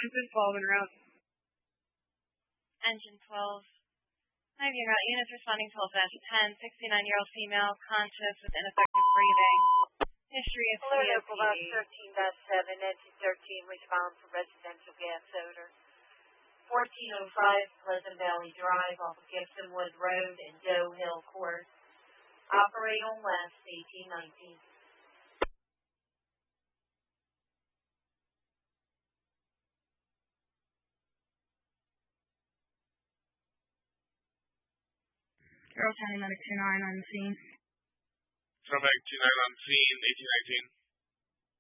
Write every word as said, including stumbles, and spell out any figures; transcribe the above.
Engine twelve en route. Engine twelve. Five year route. Units responding twelve dash ten. sixty-nine-year-old female, conscious with ineffective breathing. History of C O P D. Local Bus thirteen dash seven, engine thirteen, respond for residential gas odor. fourteen oh five Pleasant Valley Drive off of Gibsonwood Road and Doe Hill Court. Operate on west, eighteen nineteen. Carroll County Medic two nine on the scene. Carroll Medic two nine on scene, eighteen nineteen.